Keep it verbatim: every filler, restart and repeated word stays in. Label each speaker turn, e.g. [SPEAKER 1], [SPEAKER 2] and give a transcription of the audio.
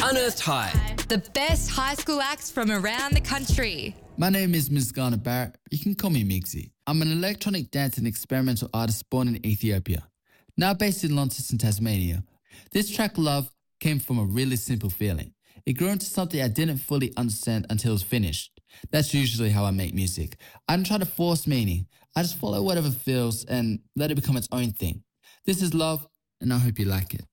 [SPEAKER 1] Unearthed High.
[SPEAKER 2] The best high school acts from around the country.
[SPEAKER 3] My name is Mizgana Barrett. You can call me Migsy. I'm an electronic dance and experimental artist born in Ethiopia, now based in Launceston, Tasmania. This track, Love, came from a really simple feeling. It grew into something I didn't fully understand until it was finished. That's usually how I make music. I don't try to force meaning. I just follow whatever feels and let it become its own thing. This is Love, and I hope you like it.